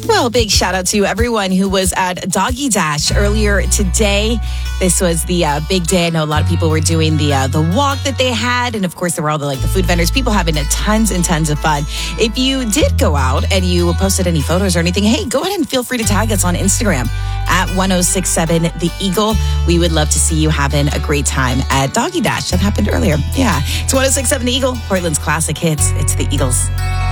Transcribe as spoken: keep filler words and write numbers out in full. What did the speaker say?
Well, big shout out to everyone who was at Doggy Dash earlier today. This was the uh, big day. I know a lot of people were doing the uh, the walk that they had. And of course, there were all the like the food vendors, people having a tons and tons of fun. If you did go out and you posted any photos or anything, hey, go ahead and feel free to tag us on Instagram at ten sixty-seven The Eagle. We would love to see you having a great time at Doggy Dash. That happened earlier. Yeah. It's ten sixty-seven The Eagle, Portland's classic hits. It's the Eagles.